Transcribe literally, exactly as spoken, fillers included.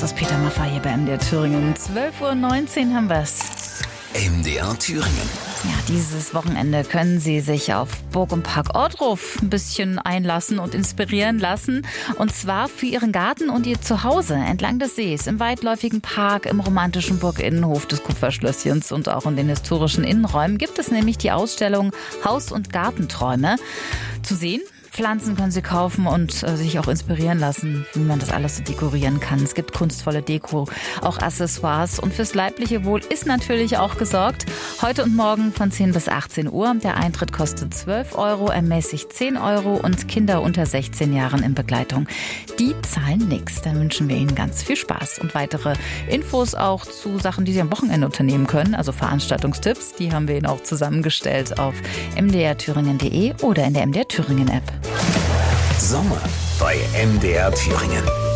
Das ist Peter Maffay hier bei M D R Thüringen. zwölf Uhr neunzehn haben wir's. M D R Thüringen. Ja, dieses Wochenende können Sie sich auf Burg und Park Ohrdruf ein bisschen einlassen und inspirieren lassen. Und zwar für Ihren Garten und Ihr Zuhause entlang des Sees, im weitläufigen Park, im romantischen Burginnenhof des Kupferschlösschens und auch in den historischen Innenräumen gibt es nämlich die Ausstellung Haus- und Gartenträume. Zu sehen: Pflanzen können Sie kaufen und äh, sich auch inspirieren lassen, wie man das alles so dekorieren kann. Es gibt kunstvolle Deko, auch Accessoires, und fürs leibliche Wohl ist natürlich auch gesorgt. Heute und morgen von zehn bis achtzehn Uhr. Der Eintritt kostet zwölf Euro, ermäßigt zehn Euro und Kinder unter sechzehn Jahren in Begleitung, die zahlen nichts. Dann wünschen wir Ihnen ganz viel Spaß und weitere Infos auch zu Sachen, die Sie am Wochenende unternehmen können, also Veranstaltungstipps, die haben wir Ihnen auch zusammengestellt auf m d r thüringen punkt d e oder in der M D R Thüringen App. Sommer bei M D R Thüringen.